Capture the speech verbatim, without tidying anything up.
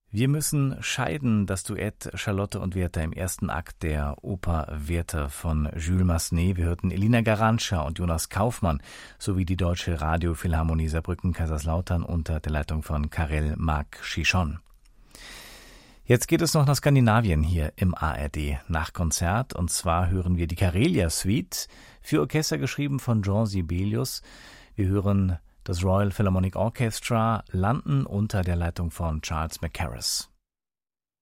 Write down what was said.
Wir müssen scheiden, das Duett Charlotte und Werther im ersten Akt der Oper Werther von Jules Massenet. Wir hörten Elina Garantscha und Jonas Kaufmann sowie die Deutsche Radiophilharmonie Saarbrücken-Kaiserslautern unter der Leitung von Karel Marc Chichon. Jetzt geht es noch nach Skandinavien hier im A R D Nachkonzert, und zwar hören wir die Karelia Suite für Orchester, geschrieben von Jean Sibelius. Wir hören das Royal Philharmonic Orchestra, London, unter der Leitung von Charles Mackerras.